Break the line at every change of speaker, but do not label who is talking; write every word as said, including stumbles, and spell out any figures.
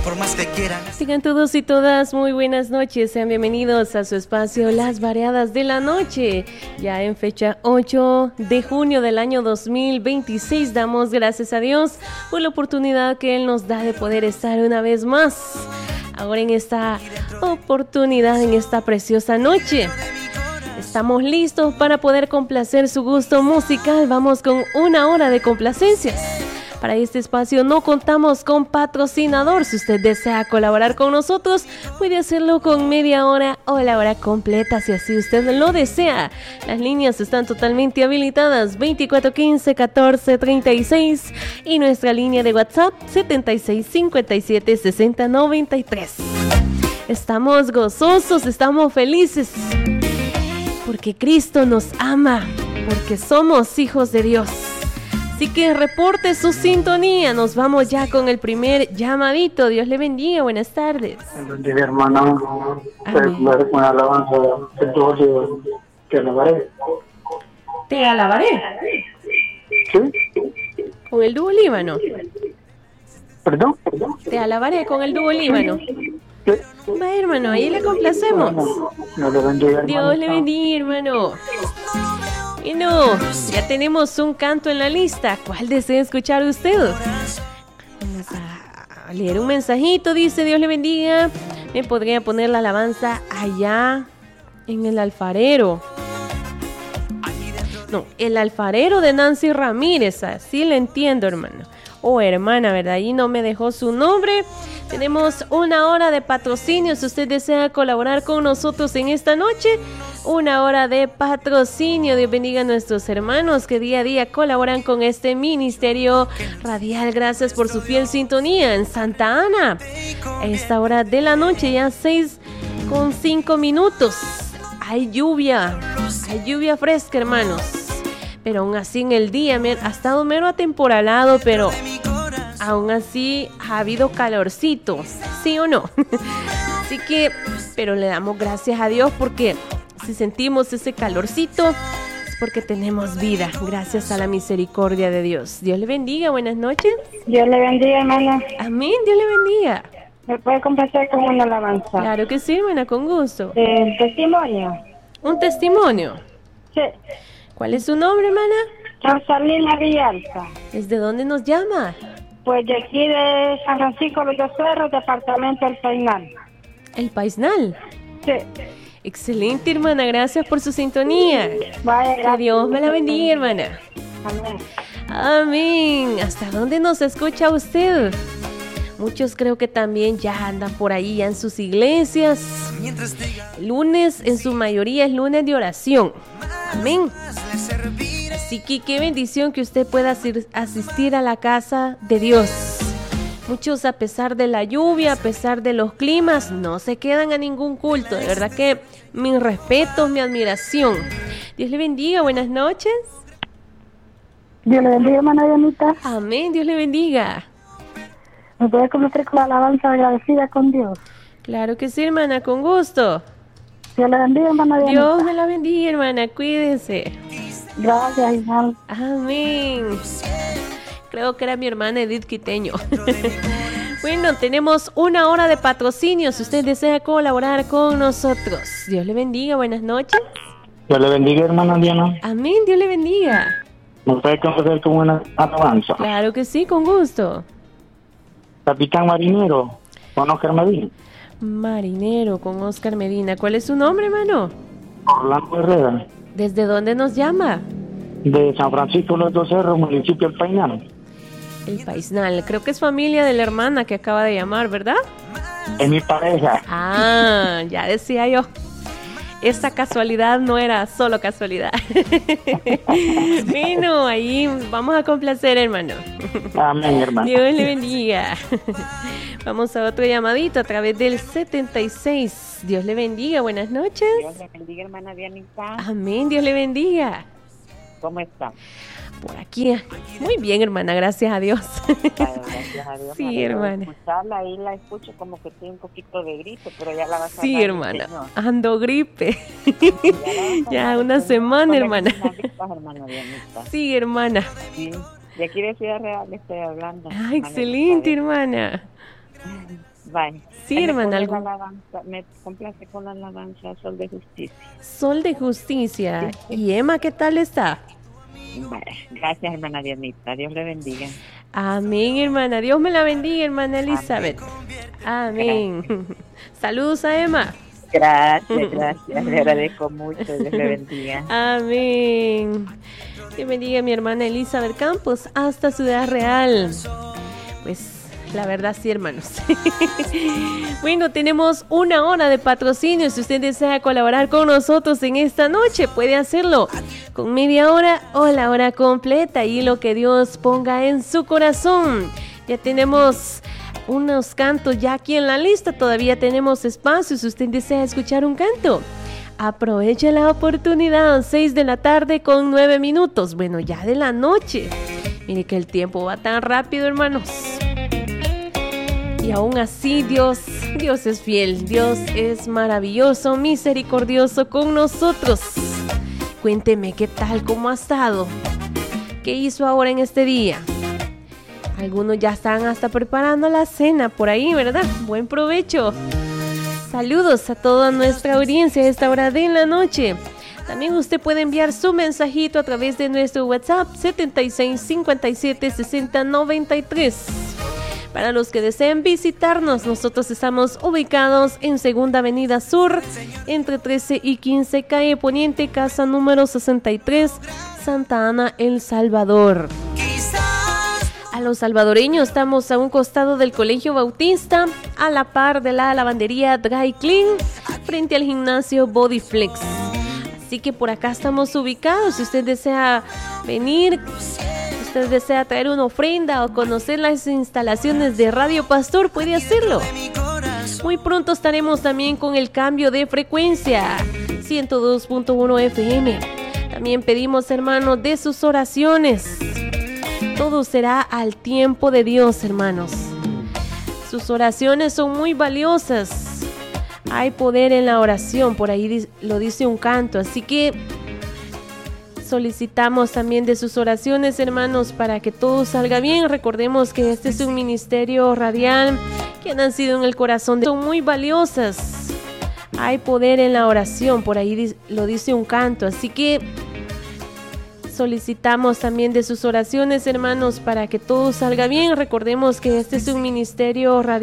por más que quieran.
Sigan todos y todas muy buenas noches, sean bienvenidos a su espacio Las Variadas de la Noche. Ya en fecha ocho de junio del año dos mil veintiséis, damos gracias a Dios por la oportunidad que Él nos da de poder estar una vez más ahora en esta oportunidad, en esta preciosa noche. Estamos listos para poder complacer su gusto musical. Vamos con una hora de complacencias. Para este espacio no contamos con patrocinador. Si usted desea colaborar con nosotros, puede hacerlo con media hora o la hora completa, si así usted lo desea. Las líneas están totalmente habilitadas, veinticuatro quince catorce treinta y seis, y nuestra línea de WhatsApp setenta y seis cincuenta y siete sesenta noventa y tres. Estamos gozosos, estamos felices, porque Cristo nos ama, porque somos hijos de Dios. Así que reporte su sintonía. Nos vamos ya con el primer llamadito. Dios le bendiga. Buenas tardes.
Bendiga, hermana. Una alabanza. Te alabaré.
¿Te alabaré?
¿Sí?
¿Con el dúo Líbano?
¿Perdón?
Te alabaré con el dúo Líbano.
¿Sí?
Va, hermano, ahí le complacemos.
Dios le bendiga,
Dios le bendiga, hermano. Y no, ya tenemos un canto en la lista. ¿Cuál desea escuchar usted? Vamos a leer un mensajito. Dice: Dios le bendiga. Me podría poner la alabanza Allá en el alfarero. No, El alfarero de Nancy Ramírez. Así le entiendo, hermano. O hermana, ¿verdad? Ahí no me dejó su nombre. Tenemos una hora de patrocinio. Si usted desea colaborar con nosotros en esta noche, una hora de patrocinio. Dios bendiga a nuestros hermanos que día a día colaboran con este ministerio radial. Gracias por su fiel sintonía en Santa Ana. A esta hora de la noche, ya seis con cinco minutos. Hay lluvia, hay lluvia fresca, hermanos. Pero aún así en el día ha estado mero atemporalado, pero aún así ha habido calorcito, ¿sí o no? Así que, pero le damos gracias a Dios porque si sentimos ese calorcito es porque tenemos vida, gracias a la misericordia de Dios. Dios le bendiga, buenas noches.
Dios le bendiga, hermana.
Amén, Dios le bendiga.
¿Me puede complacer con una alabanza?
Claro que sí, hermana, con gusto.
Eh, testimonio.
¿Un testimonio?
Sí.
¿Cuál es su nombre, hermana?
Rosalina Villalta.
¿Desde dónde nos llama?
Pues de aquí de San Francisco de los Cerros, departamento del Paisnal.
¿El Paisnal?
Sí.
Excelente, hermana, gracias por su sintonía.
Vaya, gracias.
Que Dios me la bendiga, hermana.
Amén.
Amén. ¿Hasta dónde nos escucha usted? Muchos creo que también ya andan por ahí, ya en sus iglesias. Lunes, en su mayoría, es lunes de oración. Amén. Así que qué bendición que usted pueda asistir a la casa de Dios. Muchos, a pesar de la lluvia, a pesar de los climas, no se quedan a ningún culto. De verdad que mis respetos, mi admiración. Dios le bendiga, buenas noches.
Dios le bendiga, hermana Dianita.
Amén, Dios le bendiga.
¿Me puede complacer con la alabanza agradecida con Dios?
Claro que sí, hermana, con gusto.
Dios le bendiga, hermana Dianita.
Dios me la bendiga, hermana, cuídese.
Gracias, hija.
Amén. Creo que era mi hermana Edith Quiteño. Bueno, tenemos una hora de patrocinio. Si usted desea colaborar con nosotros, Dios le bendiga, buenas noches.
Dios le bendiga, hermana Diana.
Amén, Dios le bendiga.
¿Me puede complacer con una alabanza?
Claro que sí, con gusto.
Capitán Marinero, con Oscar Medina.
Marinero, con Oscar Medina. ¿Cuál es su nombre, hermano?
Orlando Herrera.
¿Desde dónde nos llama?
De San Francisco de los Dos Cerros, municipio del Paisnal.
El Paisnal. Creo que es familia de la hermana que acaba de llamar, ¿verdad?
Es mi pareja.
Ah, ya decía yo. Esta casualidad no era solo casualidad. Bueno, ahí vamos a complacer, hermano.
Amén, hermano.
Dios le bendiga. Vamos a otro llamadito a través del setenta y seis. Dios le bendiga, buenas noches.
Dios le bendiga, hermana Dianita.
Amén, Dios le bendiga.
¿Cómo está?
Por aquí, muy bien, hermana, gracias a Dios.
Gracias a Dios.
Sí, hermana.
Escucharla, ahí la escucho como que tiene un poquito de gripe, pero ya la vas a
Sí,
dar,
hermana,
señor.
ando gripe.
Ya,
Ya una semana, hermana.
hermana Dianita.
Sí, hermana.
Sí. De aquí de Ciudad Real le estoy hablando.
Ah, excelente, hermana.
Bye.
Sí,
Me
hermana,
pone
algo.
la alabanza, me complace con la alabanza Sol de Justicia.
Sol de Justicia.
Sí, sí.
¿Y Emma qué tal está?
Bye. Gracias, hermana Dianita. Dios le bendiga.
Amén, hermana. Dios me la bendiga, hermana Elizabeth. Amén. Saludos a Emma.
Gracias, gracias. Le agradezco mucho. Dios le bendiga.
Amén. Dios bendiga a mi hermana Elizabeth Campos hasta Ciudad Real. Pues la verdad sí, hermanos. Bueno, tenemos una hora de patrocinio. Si usted desea colaborar con nosotros en esta noche, puede hacerlo con media hora o la hora completa y lo que Dios ponga en su corazón. Ya tenemos unos cantos ya aquí en la lista. Todavía tenemos espacio si usted desea escuchar un canto. Aproveche la oportunidad. seis de la tarde con nueve minutos. Bueno, ya de la noche. Mire que el tiempo va tan rápido, hermanos. Y aún así, Dios, Dios es fiel. Dios es maravilloso, misericordioso con nosotros. Cuénteme qué tal, cómo ha estado. ¿Qué hizo ahora en este día? Algunos ya están hasta preparando la cena por ahí, ¿verdad? Buen provecho. Saludos a toda nuestra audiencia a esta hora de la noche. También usted puede enviar su mensajito a través de nuestro WhatsApp setenta y seis cincuenta y siete sesenta noventa y tres. Para los que deseen visitarnos, nosotros estamos ubicados en Segunda Avenida Sur, entre trece y quince, calle Poniente, casa número sesenta y tres, Santa Ana, El Salvador. A los salvadoreños estamos a un costado del Colegio Bautista, a la par de la lavandería Dry Clean, frente al gimnasio Bodyflex. Así que por acá estamos ubicados. Si usted desea venir, si usted desea traer una ofrenda o conocer las instalaciones de Radio Pastor, puede hacerlo. Muy pronto estaremos también con el cambio de frecuencia, ciento dos punto uno F M. También pedimos, hermanos, de sus oraciones. Todo será al tiempo de Dios, hermanos. Sus oraciones son muy valiosas. Hay poder en la oración, por ahí lo dice un canto. Así que solicitamos también de sus oraciones, hermanos, para que todo salga bien. Recordemos que este es un ministerio radial que ha nacido en el corazón de... Son muy valiosas. Hay poder en la oración, por ahí lo dice un canto. Así que solicitamos también de sus oraciones, hermanos, para que todo salga bien. Recordemos que este es un ministerio radial.